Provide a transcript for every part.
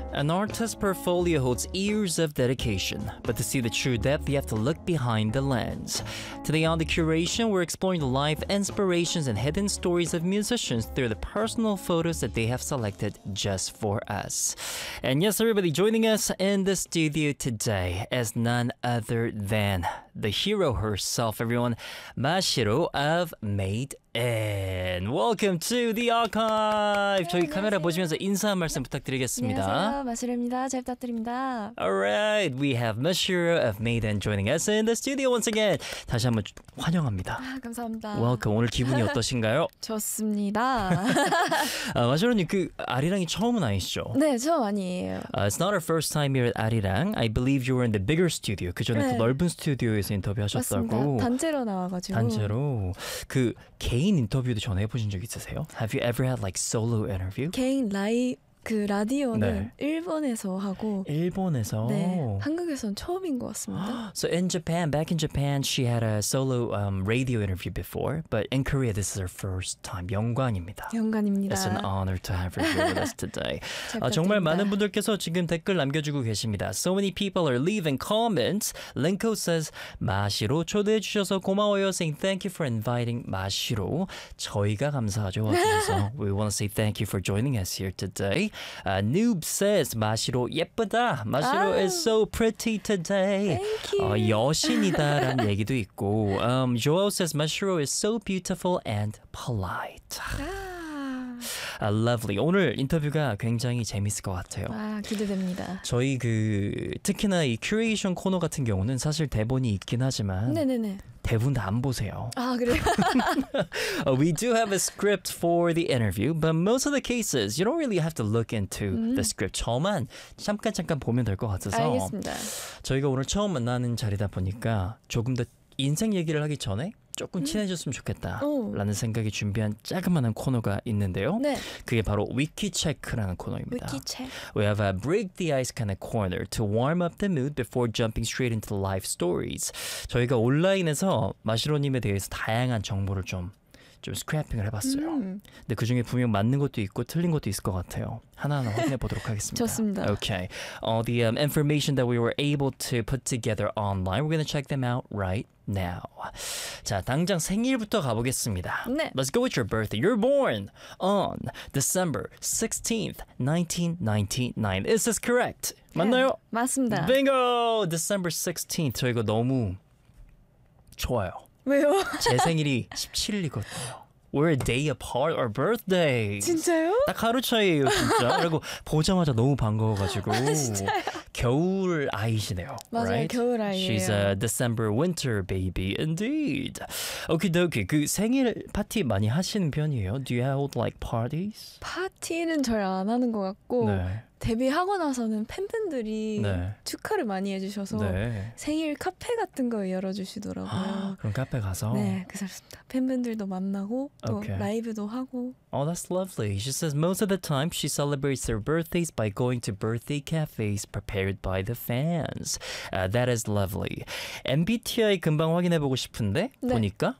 An artist's portfolio holds years of dedication, but to see the true depth, you have to look behind the lens. Today on The Curation, we're exploring the life, inspirations, and hidden stories of musicians through the personal photos that they have selected just for us. And yes, everybody, joining us in the studio today is none other than the hero herself, everyone, Mashiro of Made In. Welcome to the archive. 저희 카메라 보시면서 인사 한 말씀 부탁드리겠습니다. 안녕하세요, 마시로입니다. 잘 부탁드립니다. Alright, we have Mashiro of Made In joining us in the studio once again. 다시 한번 환영합니다. 감사합니다. Welcome. 오늘 기분이 어떠신가요? 좋습니다. 마시로님, 그 아리랑이 처음은 아니시죠? 네, 처음 아니에요. It's not our first time here at 아리랑. I believe you were in the bigger studio. 그 전에 네. 또 넓은 스튜디오에서 인터뷰하셨다고. 맞습니다. 단체로 나와가지고. 단체로. 그 개인 인터뷰도 전에 해보신 적 있으세요? Have you ever had like solo interview? 개인 그 라디오는 네. 일본에서 하고 일본에서? 네, 한국에서는 처음인 것 같습니다. So in Japan, back in Japan, she had a solo radio interview before, but in Korea, this is her first time. 영광입니다. 영광입니다. It's an honor to have her here with us today. 잘 정말 부탁드립니다. 많은 분들께서 지금 댓글 남겨주고 계십니다. So many people are leaving comments. Linko says, 마시로 초대해 주셔서 고마워요. Saying thank you for inviting 마시로. 저희가 감사하죠. 와주셔서. We want to say thank you for joining us here today. Noob says, 마시로 예쁘다. 마시로 is so pretty today. Thank you. 여신이다라는 얘기도 있고. Joel says, 마시로 is so beautiful and polite. Lovely. 오늘 인터뷰가 굉장히 재밌을 것 같아요. 기대됩니다. 저희 특히나 이 큐레이션 코너 같은 경우는 사실 대본이 있긴 하지만 네네네. 대부분 다 안 보세요. 그래요? We do have a script for the interview, but most of the cases you don't really have to look into the script. 저만 잠깐 보면 될 것 같아서. 알겠습니다. 저희가 오늘 처음 만나는 자리다 보니까 조금 더 인생 얘기를 하기 전에 조금 친해졌으면 좋겠다라는 생각이 준비한 자그마한 코너가 있는데요. 네. 그게 바로 위키체크라는 코너입니다. 위키체크. We have a break the ice kind of corner to warm up the mood before jumping straight into the life stories. 저희가 온라인에서 마시로님에 대해서 다양한 정보를 좀 스크래핑을 해봤어요. 근데 그중에 분명 맞는 것도 있고 틀린 것도 있을 것 같아요. 하나하나 확인해 보도록 하겠습니다. 좋습니다. Okay. All the information that we were able to put together online, we're going to check them out right now. 자, 당장 생일부터 가보겠습니다. 네. Let's go with your birthday. You're born on December 16th, 1999. Is this correct? 맞나요? 맞습니다. Bingo! December 16th. 저 이거 너무 좋아요. 왜요? 제 생일이 17일이거든요. We're a day apart, our birthday. 진짜요? 딱 하루 차이예요, 진짜. 그리고 보자마자 너무 반가워가지고. 겨울 아이시네요. 맞아요, right? 겨울 아이예요. She's a December winter baby, indeed. 오키도키, 그 생일 파티 많이 하시는 편이에요? Do you hold like parties? 파티는 잘 안 하는 것 같고 네. 데뷔하고 나서는 팬분들이 네. 축하를 많이 해주셔서 네. 생일 카페 같은 거 열어주시더라고요. 그럼 카페 가서? 네, 그렇습니다. 팬분들도 만나고 또 Okay. 라이브도 하고. Oh, that's lovely. She says most of the time she celebrates their birthdays by going to birthday cafes prepared by the fans. That is lovely. MBTI 금방 확인해보고 싶은데 네. 보니까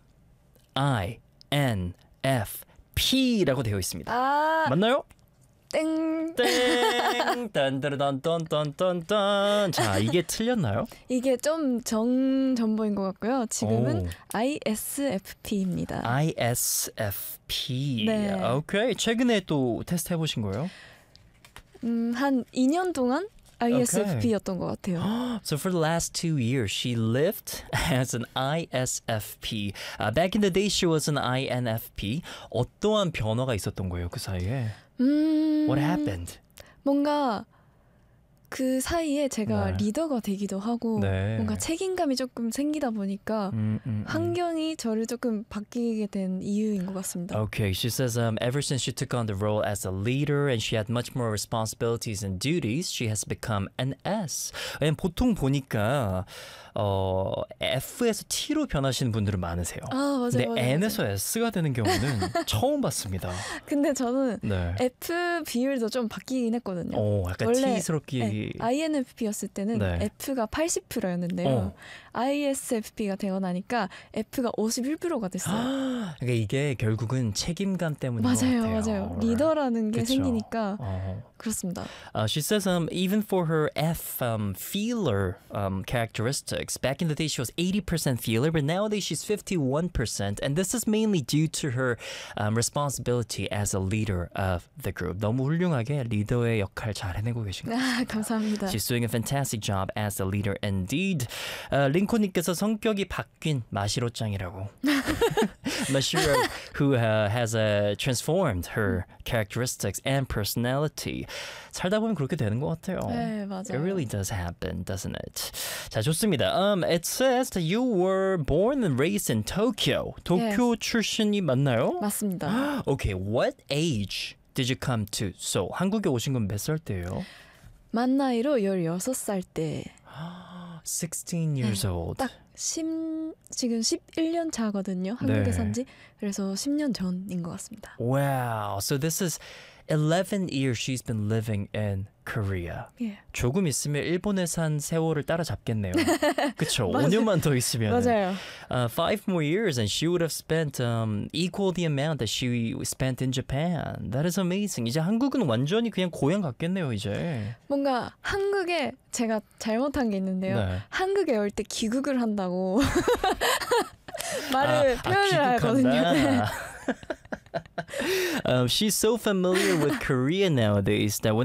INFP라고 되어 있습니다. 맞나요? 땡. 땡! 딴따라단딴딴딴딴. 자, 이게 틀렸나요? 이게 좀 정전보인 것 같고요. 지금은 오. ISFP입니다. ISFP. 네. 오케이. 최근에 또 테스트 해보신 거예요? 한 2년 동안 ISFP였던 것 같아요. So for the last 2 years, she lived as an ISFP. Back in the day, she was an INFP. 어떠한 변화가 있었던 거예요, 그 사이에? What happened? 뭔가 그 사이에 제가 네. 리더가 되기도 하고 네. 뭔가 책임감이 조금 생기다 보니까 환경이 저를 조금 바뀌게 된 이유인 것 같습니다. Okay, she says ever since she took on the role as a leader and she had much more responsibilities and duties, she has become an S. 왜냐면 보통 보니까 F에서 T로 변하시는 분들은 많으세요. 맞아요. 근데 맞아요, N에서 S가 되는 경우는 처음 봤습니다. 근데 저는 네. F 비율도 좀 바뀌긴 했거든요. 약간 원래 T스럽게. INFP였을 때는 네. F가 80%였는데요. ISFP가 되고 나니까 F가 51%가 됐어요. 그러니까 이게 결국은 책임감 때문인 것 같아요. 맞아요. 리더라는 게 그쵸. 생기니까 그렇습니다. She says even for her F feeler characteristics, back in the day she was 80% feeler, but nowadays she's 51%, and this is mainly due to her responsibility as a leader of the group. 너무 훌륭하게 리더의 역할 잘 해내고 계신 것 같습니다. 감사합니다. She's doing a fantastic job as a leader indeed. 링코님께서 성격이 바뀐 마시로짱이라고. Mashiro, who has transformed her characteristics and personality. 살다 보면 그렇게 되는 것 같아요. 네, 맞아요. It really does happen, doesn't it? 자, 좋습니다. It says that you were born and raised in Tokyo. 도쿄 출신이 맞나요? 맞습니다. Okay, what age did you come to Seoul? 한국에 오신 건 몇 살 때예요? 만 나이로 16살 때 16 years old. 딱 지금 11년 차거든요. 한국에 산지. 그래서 10년 전인 것 같습니다. Wow. So this is 11 years she's been living in Korea. 예. 조금 있으면 일본에 산 세월을 따라잡겠네요. 그쵸? 5년만 더 있으면. 맞아요. 5 more years and she would have spent equal the amount that she spent in Japan. That is amazing. 이제 한국은 완전히 그냥 고향 같겠네요, 이제. 뭔가 한국에 제가 잘못한 게 있는데요. 네. 한국에 올 때 귀국을 한다고 말을 표현을 하거든요. She's so familiar with Korea nowadays that when